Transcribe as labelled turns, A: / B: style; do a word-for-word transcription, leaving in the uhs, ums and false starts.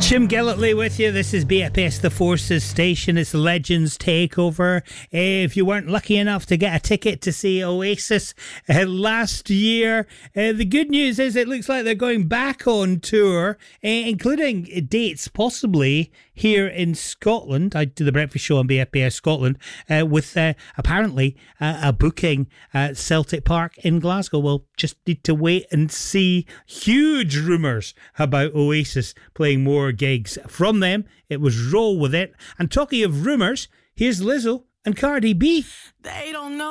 A: Jim Gillitley with you. This is B F S The Forces Station. It's Legends Takeover. Uh, if you weren't lucky enough to get a ticket to see Oasis uh, last year, uh, the good news is it looks like they're going back on tour, uh, including dates possibly here in Scotland. I do the breakfast show on B F B S Scotland uh, with uh, apparently uh, a booking at Celtic Park in Glasgow. We'll just need to wait and see. Huge rumours about Oasis playing more gigs from them. It was roll with it. And talking of rumours, here's Lizzo and Cardi B.
B: They don't know.